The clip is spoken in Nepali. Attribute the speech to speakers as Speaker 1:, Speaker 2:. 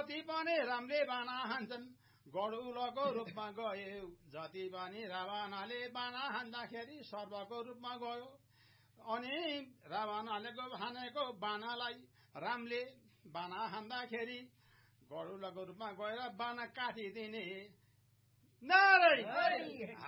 Speaker 1: जति पनि रामले बाना हान्छन् गरुडको रूपमा गयो जति पनि रावणले बाना हान्दाखेरि सर्पको रूपमा गयो अनि रावणले हानेको बानालाई रामले बाना हान्दाखेरि गरुडको रूपमा गएर बाना काटिदिने नारायण